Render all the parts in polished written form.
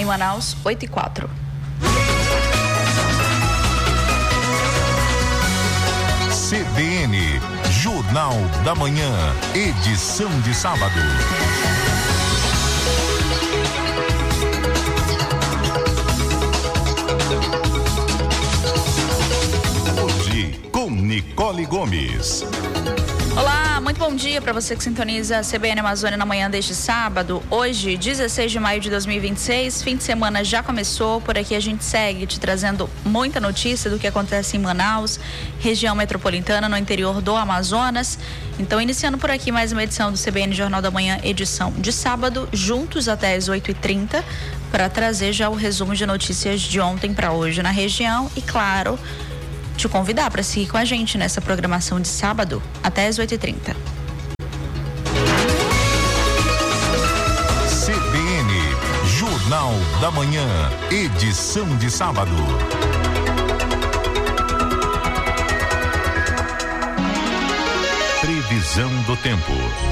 Manaus, 8h04. CBN, Jornal da Manhã, edição de sábado. Hoje, com Nicole Gomes. Olá, muito bom dia para você que sintoniza a CBN Amazônia na manhã deste sábado. Hoje, 16 de maio de 2026, fim de semana já começou. Por aqui a gente segue te trazendo muita notícia do que acontece em Manaus, região metropolitana, no interior do Amazonas. Então, iniciando por aqui mais uma edição do CBN Jornal da Manhã, edição de sábado, juntos até as 8h30, para trazer já o resumo de notícias de ontem para hoje na região e, claro, te convidar para seguir com a gente nessa programação de sábado até as 8h30. CBN, Jornal da Manhã, edição de sábado. Previsão do tempo.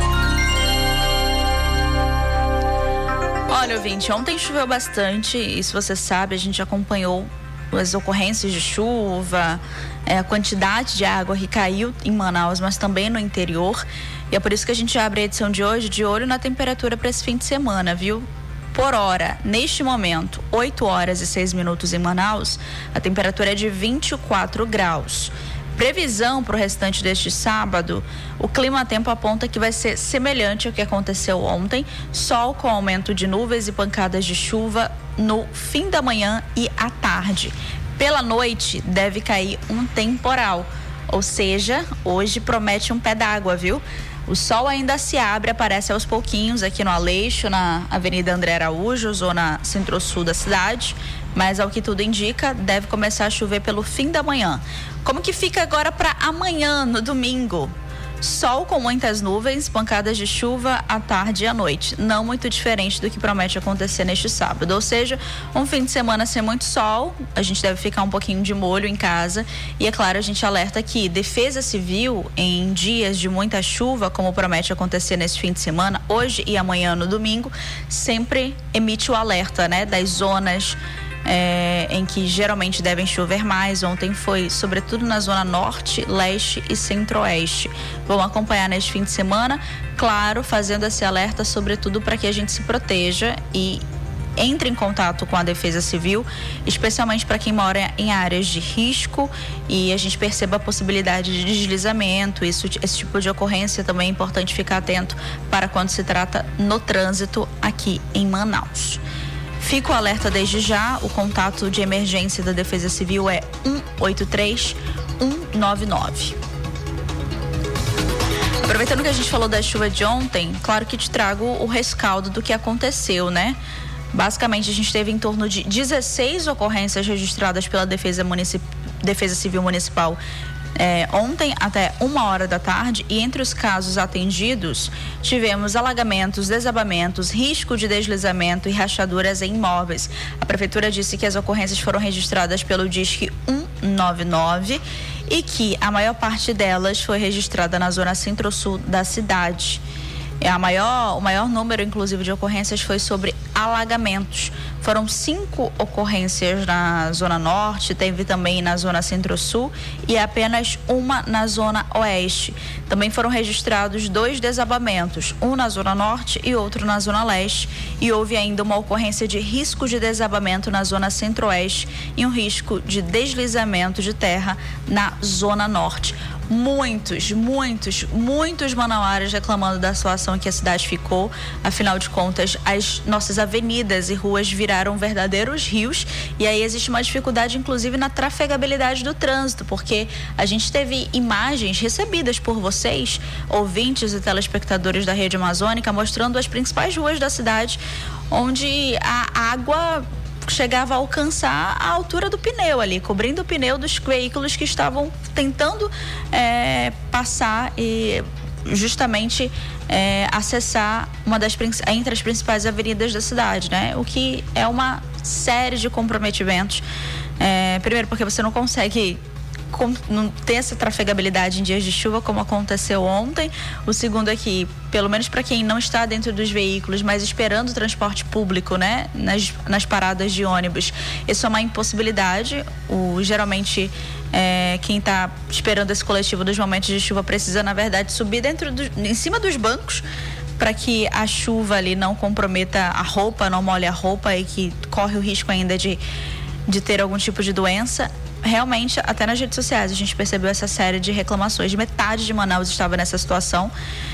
Olha, ouvinte, ontem choveu bastante, isso você sabe, a gente acompanhou as ocorrências de chuva, a quantidade de água que caiu em Manaus, mas também no interior. E é por isso que a gente abre a edição de hoje de olho na temperatura para esse fim de semana, viu? Por hora, neste momento, 8h06 em Manaus, a temperatura é de 24 graus. Previsão para o restante deste sábado, o clima-tempo aponta que vai ser semelhante ao que aconteceu ontem, sol com aumento de nuvens e pancadas de chuva no fim da manhã e à tarde. Pela noite deve cair um temporal, ou seja, hoje promete um pé d'água, viu? O sol ainda se abre, aparece aos pouquinhos aqui no Aleixo, na Avenida André Araújo, zona centro-sul da cidade, mas ao que tudo indica, deve começar a chover pelo fim da manhã. Como que fica agora para amanhã, no domingo? Sol com muitas nuvens, pancadas de chuva à tarde e à noite. Não muito diferente do que promete acontecer neste sábado. Ou seja, um fim de semana sem muito sol, a gente deve ficar um pouquinho de molho em casa. E é claro, a gente alerta que Defesa Civil, em dias de muita chuva, como promete acontecer nesse fim de semana, hoje e amanhã no domingo, sempre emite o alerta, né, das zonas em que geralmente devem chover mais. Ontem foi sobretudo na zona norte, leste e centro-oeste. Vamos acompanhar neste fim de semana, claro, fazendo esse alerta sobretudo para que a gente se proteja e entre em contato com a Defesa Civil, especialmente para quem mora em áreas de risco e a gente perceba a possibilidade de deslizamento. Esse tipo de ocorrência também é importante ficar atento para quando se trata no trânsito aqui em Manaus. Fica o alerta desde já, o contato de emergência da Defesa Civil é 183 199. Aproveitando que a gente falou da chuva de ontem, claro que te trago o rescaldo do que aconteceu, né? Basicamente, a gente teve em torno de 16 ocorrências registradas pela Defesa Civil Municipal ontem até 1h da tarde, e entre os casos atendidos tivemos alagamentos, desabamentos, risco de deslizamento e rachaduras em imóveis. A prefeitura disse que as ocorrências foram registradas pelo Disque 199 e que a maior parte delas foi registrada na zona centro-sul da cidade. O maior número, inclusive, de ocorrências foi sobre alagamentos. Foram 5 ocorrências na zona norte, teve também na zona centro-sul e apenas uma na zona oeste. Também foram registrados 2 desabamentos, um na zona norte e outro na zona leste. E houve ainda uma ocorrência de risco de desabamento na zona centro-oeste e um risco de deslizamento de terra na zona norte. Muitos manauaras reclamando da situação que a cidade ficou. Afinal de contas, as nossas avenidas e ruas viraram verdadeiros rios, e aí existe uma dificuldade inclusive na trafegabilidade do trânsito, porque a gente teve imagens recebidas por vocês, ouvintes e telespectadores da Rede Amazônica, mostrando as principais ruas da cidade, onde a água chegava a alcançar a altura do pneu ali, cobrindo o pneu dos veículos que estavam tentando passar e justamente acessar entre as principais avenidas da cidade, né? O que é uma série de comprometimentos. Primeiro porque você não consegue não ter essa trafegabilidade em dias de chuva como aconteceu ontem. O segundo é que, pelo menos para quem não está dentro dos veículos, mas esperando o transporte público, né, nas paradas de ônibus, isso é uma impossibilidade. Geralmente quem está esperando esse coletivo dos momentos de chuva precisa, na verdade, subir em cima dos bancos, para que a chuva ali não comprometa a roupa, não molhe a roupa e que corre o risco ainda de ter algum tipo de doença. Realmente, até nas redes sociais a gente percebeu essa série de reclamações. Metade de Manaus estava nessa situação,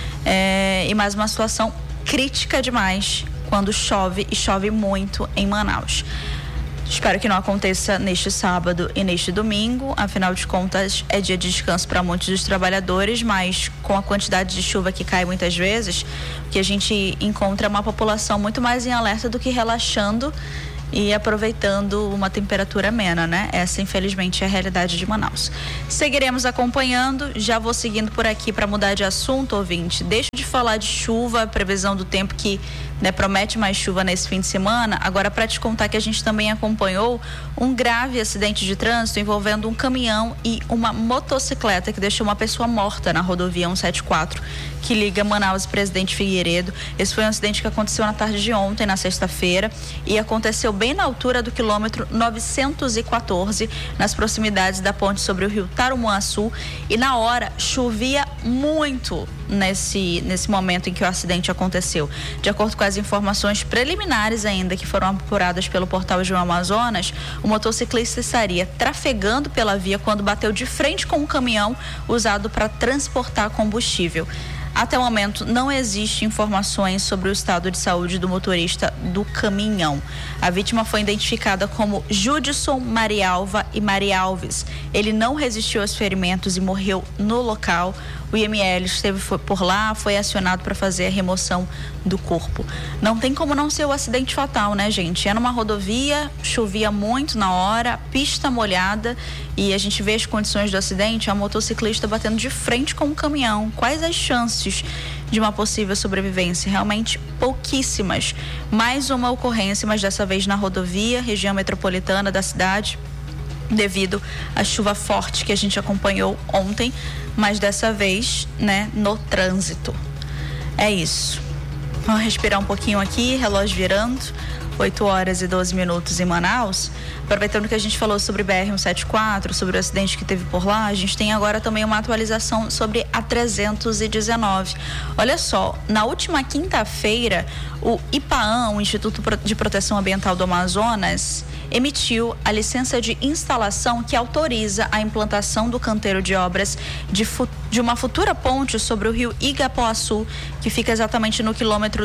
e mais uma situação crítica demais quando chove, e chove muito em Manaus. Espero que não aconteça neste sábado e neste domingo, afinal de contas é dia de descanso para muitos dos trabalhadores, mas com a quantidade de chuva que cai muitas vezes, o que a gente encontra é uma população muito mais em alerta do que relaxando e aproveitando uma temperatura amena, né? Essa, infelizmente, é a realidade de Manaus. Seguiremos acompanhando, já vou seguindo por aqui para mudar de assunto, ouvinte. Deixa de falar de chuva, previsão do tempo que, né, promete mais chuva nesse fim de semana. Agora, para te contar que a gente também acompanhou um grave acidente de trânsito envolvendo um caminhão e uma motocicleta que deixou uma pessoa morta na rodovia 174, que liga Manaus e Presidente Figueiredo. Esse foi um acidente que aconteceu na tarde de ontem, na sexta-feira, e aconteceu bem na altura do quilômetro 914, nas proximidades da ponte sobre o rio Tarumuaçu, e na hora chovia muito nesse momento em que o acidente aconteceu. De acordo com as informações preliminares ainda que foram apuradas pelo portal João Amazonas, o motociclista estaria trafegando pela via quando bateu de frente com um caminhão usado para transportar combustível. Até o momento, não existe informações sobre o estado de saúde do motorista do caminhão. A vítima foi identificada como Judson Marialva e Maria Alves. Ele não resistiu aos ferimentos e morreu no local. O IML esteve por lá, foi acionado para fazer a remoção do corpo. Não tem como não ser o acidente fatal, né, gente? É numa rodovia, chovia muito na hora, pista molhada, e a gente vê as condições do acidente, a motociclista batendo de frente com um caminhão. Quais as chances de uma possível sobrevivência? Realmente pouquíssimas. Mais uma ocorrência, mas dessa vez na rodovia, região metropolitana da cidade, devido à chuva forte que a gente acompanhou ontem, mas dessa vez, né, no trânsito. É isso. Vamos respirar um pouquinho aqui, relógio virando, 8 horas e 12 minutos em Manaus. Aproveitando que a gente falou sobre BR-174, sobre o acidente que teve por lá, a gente tem agora também uma atualização sobre a 319. Olha só, na última quinta-feira, o IPAAM, o Instituto de Proteção Ambiental do Amazonas, emitiu a licença de instalação que autoriza a implantação do canteiro de obras de uma futura ponte sobre o rio Igapoaçu, que fica exatamente no quilômetro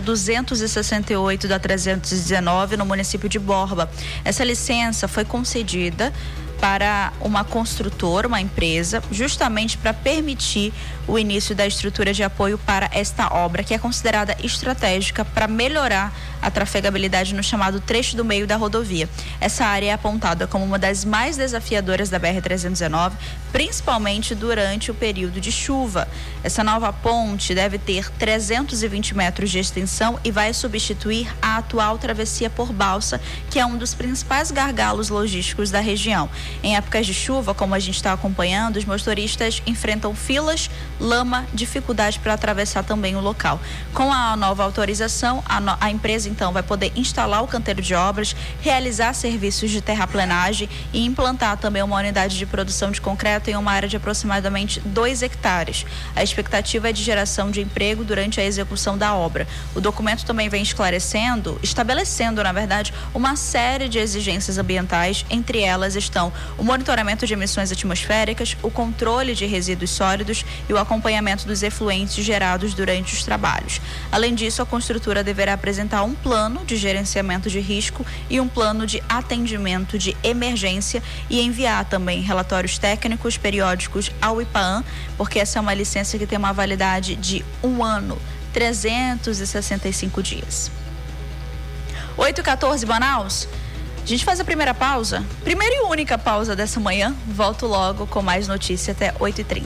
268 da 319, no município de Borba. Essa licença foi concedida para uma construtora, uma empresa, justamente para permitir o início da estrutura de apoio para esta obra, que é considerada estratégica para melhorar a trafegabilidade no chamado trecho do meio da rodovia. Essa área é apontada como uma das mais desafiadoras da BR-319, principalmente durante o período de chuva. Essa nova ponte deve ter 320 metros de extensão e vai substituir a atual travessia por balsa, que é um dos principais gargalos logísticos da região. Em épocas de chuva, como a gente está acompanhando, os motoristas enfrentam filas, lama, dificuldade para atravessar também o local. Com a nova autorização, a empresa então vai poder instalar o canteiro de obras, realizar serviços de terraplenagem e implantar também uma unidade de produção de concreto em uma área de aproximadamente 2 hectares. A expectativa é de geração de emprego durante a execução da obra. O documento também vem estabelecendo, na verdade, uma série de exigências ambientais. Entre elas estão o monitoramento de emissões atmosféricas, o controle de resíduos sólidos e o acompanhamento dos efluentes gerados durante os trabalhos. Além disso, a construtora deverá apresentar um plano de gerenciamento de risco e um plano de atendimento de emergência e enviar também relatórios técnicos periódicos ao IPAAM, porque essa é uma licença que tem uma validade de 1 ano, 365 dias. 8h14, Manaus. A gente faz a primeira pausa, primeira e única pausa dessa manhã. Volto logo com mais notícia até 8h30.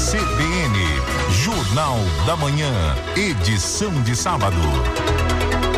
CBN, Jornal da Manhã, edição de sábado.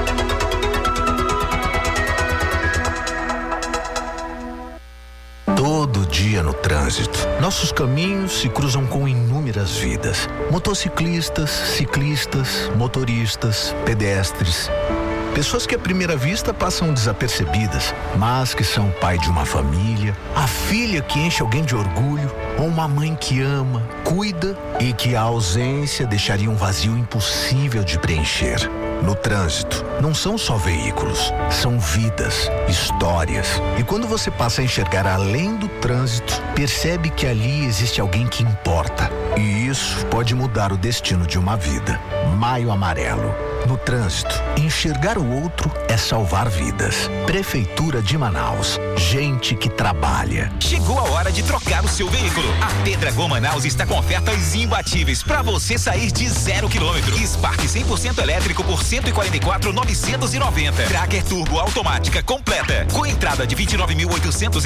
dia no trânsito. Nossos caminhos se cruzam com inúmeras vidas. Motociclistas, ciclistas, motoristas, pedestres. Pessoas que à primeira vista passam desapercebidas, mas que são pai de uma família, a filha que enche alguém de orgulho, ou uma mãe que ama, cuida e que a ausência deixaria um vazio impossível de preencher. No trânsito, não são só veículos, são vidas, histórias. E quando você passa a enxergar além do trânsito, percebe que ali existe alguém que importa. E isso pode mudar o destino de uma vida. Maio Amarelo. No trânsito, enxergar o outro é salvar vidas. Prefeitura de Manaus. Gente que trabalha. Chegou a hora de trocar o seu veículo. A Pedregon Manaus está com ofertas imbatíveis para você sair de 0 km. Spark 100% elétrico por 144.990. Tracker turbo automática completa com entrada de 29.890